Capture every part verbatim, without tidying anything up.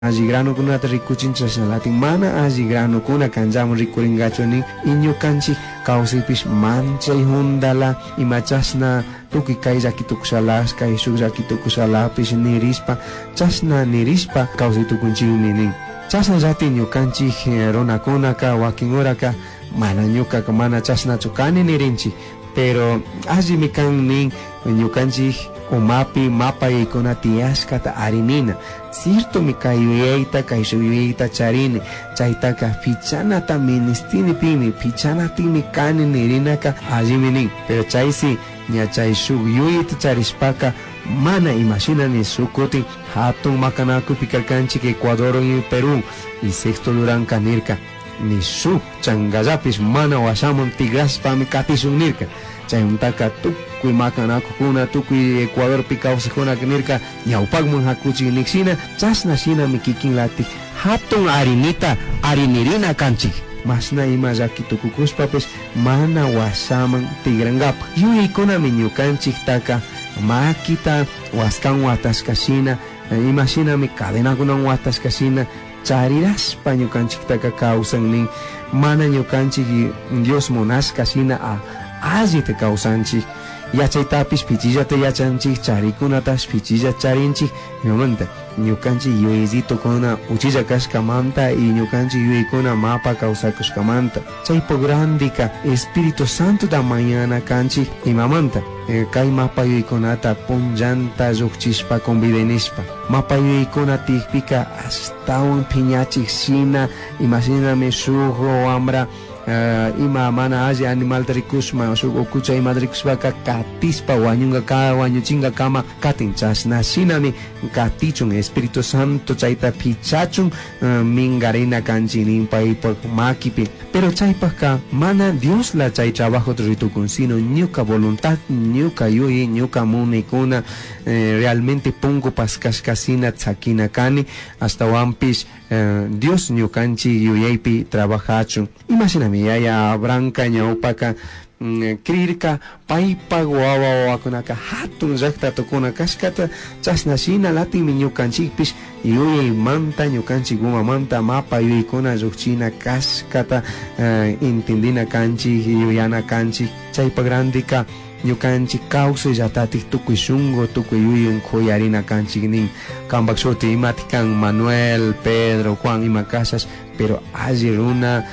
Alli grano kunata rikuchinchashnalatin mana alli grano kuna kanllaman rikuringachunin iñukanchik kawsaypish manchay hundala imachashna tukuy kay llakitukushalas kay shuk llakitukushalapish nirispa chashna nirispa kawsaytukunchikmi nin. Chashna llatin ñukanchik runakunaka wakin uraka mana ñukaka mana chashnachu kani nirinchik, pero allimi kan nin ñukanchik umapi mapayaykuna tiyashkata arinina. Cierto mi kay yuyayta kay shuyuyta charini chaytaka fichanata ministini pimi fichanatimi kani nirinaka allimi nin, pero chaysi ña chay shuk yuyita charishpaka mana imaginani sukutin hatun makanakupi karkanchik Ecuador y Perú y sexto luranka nirka ni shuk changallapish mana washamun tigrashpami katisun nirka. Chayuntaka tukuy makanakukuna tukuy Ecuador pi kawsakuna nirka ñawpakmun hakuchik niksina chashna shinami kikinlatik hatun arinita arinirina kanchik. Masna ima llakitukukuspapish mana washaman tigrangapa. Yuyaykunami ñukanchik taka makita waskan watashkashina imashinami cadenakunan watashkashina charirashpa ñukanchik taka kawsan nin mana ñukanchik Dios munashkashina a allita kawsanchik yachaytapish pichillata yachanchik charikunatash pichilla charinchik imamanta ñukanchik yuyaysitokuna uchilla kashkamanta y ñukanchik yuyaykuna mapa kawsakushkamanta chaypo grandika Espíritu Santo da mañana kanchik imamanta eh, kay mapa yuyaykunata punllanta llukchishpa convidenishpa mapa yuyaykuna tikpika astawan phiñachik shina imaginame shuk wambra Uh, ima mana alli animal rikushma shuk ukucha ima rikushpaka katispa wañunga ka wañuchinga kama katin chashna shinami katichun Espíritu Santo chayta pichachun uh, mingarina kanchinin paypak makipi, pero chaypaka mana Dios la chay trabajo ritukun sino ñuka voluntad ñuka yuyi ñuka munikuna eh, realmente pongo paskashkasina tsakina kani hasta wampish uh, Dios ñukanchi yuyaypi trabajachun. Imagíname yaya branca ñawpaka mm, krirka paypa wawa wawakunaka hatun llaqtatukuna kashkata chashna shina latinmi ñukanchikpish yuyaymanta ñukanchik umamanta mapa yuyaykuna llukchina kashkata uh, intindina kanchik yuyana kanchik chaypa grandika ñukanchik kawsay llatatik tukuy shungo tukuy yuyun khuyarina kanchik nin kambak shuti imati kan Manuel, Pedro, Juan ima kashash, pero alli runa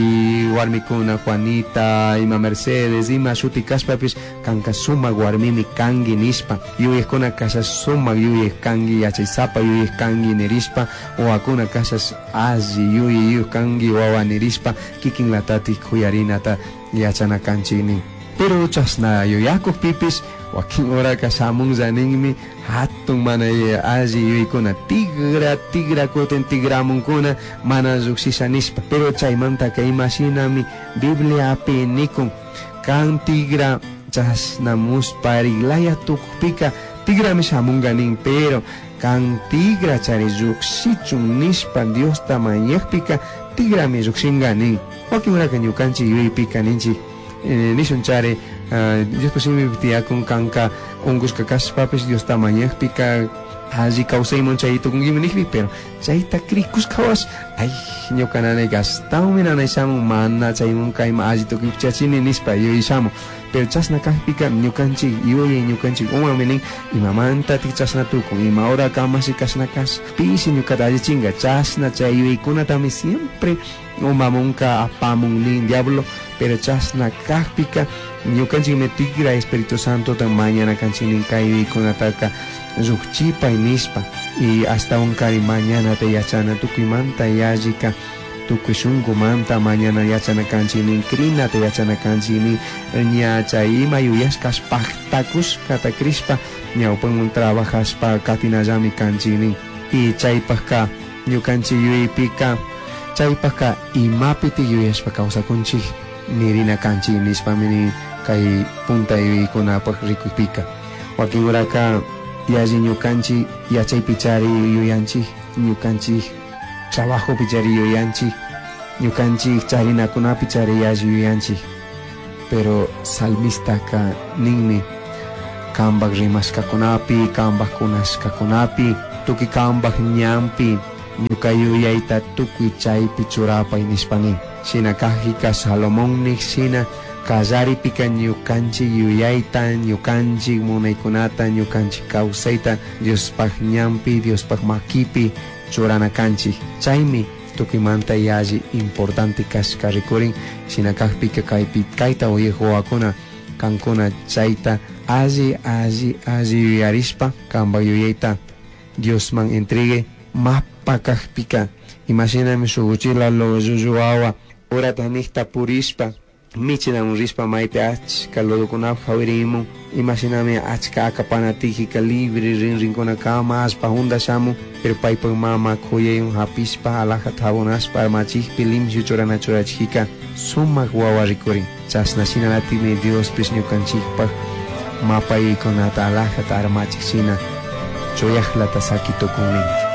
y warmikuna Juanita ima Mercedes ima shuti kashpapish kanka sumak warmimi kangi nishpa yuyaykuna kashash sumak yuyay kangi yachaysapa yuyay kangi nirishpa wawakuna kashash alli yuyay yuyay kangi wawa nirishpa kikinlatatik khuyarinata yachana kanchik nin. Pero chasna yuyakuq pipish wakin uraka shamun zaninmi hatun mana alli yuyaykuna tigra tigra kutin tigramunkuna mana llukshishanishpa, pero chaymantaka imashinami Bibliapi nikun kan tigra chasna muspariglaya tukpika tigrami shamunga nin, pero kan tigra chari llukshichun nishpa Dios tamañaqpika tigrami llukshinga nin. Wakin uraka ñukanchik yuyaypika ninchik Eh, nishun chare uh, Dios posimi tiakun kanka unguska kashpapish Dios tamañaqpika alli kawsaymun chaytukungimi nikpi, pero chayta krikuskawash ay ñuka nanay gastawmi nanay shamun mana chaymun kayma alli tukuchachini nispa yuyishamun, pero chasna kajpika ñukanchik yuyay ñukanchik umami nin imamantatik chasna tukun ima hora kamashi kashna kash pishi ñukata allichinga chasna chay yuyaykunatami siempre umamunka apamun nin diablo, pero chasna kajpika ñukanchik me tigra Espíritu Santo tan mañana kanchik nin kay yuyaykunataka llukchipay nispa y hasta un kari mañana te yachana tukuymanta yallika tukuy shunkumanta mañana yachana kanchik nin krina te yachana kanchik nin ña chay ima yuyashkash paktakush kata krishpa ñawpanmun trabajashpa katinallami kanchik nin y chaypaka ñukanchik yuyaypika chaypaka imapiti yuyashpa kawsakunchik nirina kanchik nispami nin kay punta yuyaykunapak rikuypika. Wakin uraka yalli ñukanchik yachaypi chari yuyanchik ñukanchik trabajo pichari yuyanchik ñukanchik charinakunapi chari yalli yuyanchik, pero salmistaka ninmi kambak rimashkakunapi kambak kunashkakunapi tuki kambak ñampi ñuka yuyayta tukuy chaypi churapay nispani. Shina kajika Salomónnik shina kallaripika ñukanchik yuyayta, ñukanchik munaykunata, ñukanchik kawsayta Diospaj ñanpi, Diospaj makipi churana kanchik. Chaymi tukimanta yalli importante kashka rikurin shina kajpika kaypi kayta uyaq wawakuna kankuna chayta alli alli alli yuyarishpa kanpak yuyayta Diosman entregue mapa kajpika. Imaginame suguchila lo llullu wawa urata nikta purishpa michinamun rispa maypi achka lodokunapaq hawirimun. Imaginame achka akapanatijika libre rin rinkuna kama aspa hunda shamun pero paypak mama kuyayun hapishpa alajat habonashpa armachikpi limshu churana churachika sumak wawa rikurin. Chasna shinanatimi Diospis ñukanchikpak mapaykunata alajat armachik shina chuyaqlata sakitukunnin.